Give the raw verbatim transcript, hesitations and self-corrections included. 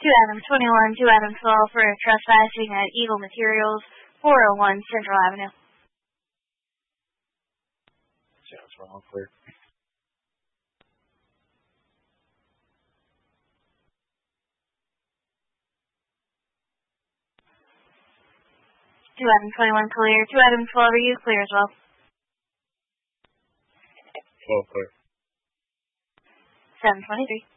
To Adam twenty-one, to Adam twelve for trespassing at Eagle Materials, four oh one Central Avenue. Sounds wrong, clear. To Adam twenty-one, clear. To Adam twelve, are you clear as well? twelve, clear. seven twenty-three.